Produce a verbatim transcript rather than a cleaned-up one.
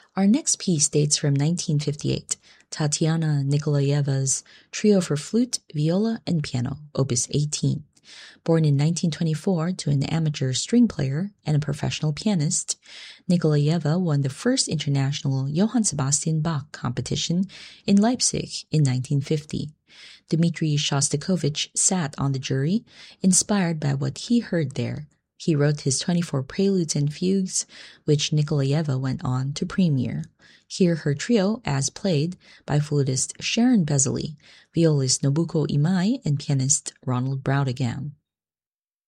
Our next piece dates from nineteen fifty-eight, Tatiana Nikolaeva's Trio for Flute, Viola, and Piano, Opus eighteen. Born in nineteen twenty-four to an amateur string player and a professional pianist, Nikolaeva won the first international Johann Sebastian Bach competition in Leipzig in nineteen fifty. Dmitri Shostakovich sat on the jury, inspired by what he heard there. He wrote his twenty-four Preludes and Fugues, which Nikolaeva went on to premiere. Hear her trio as played by flutist Sharon Besley, violist Nobuko Imai, and pianist Ronald Braudagam.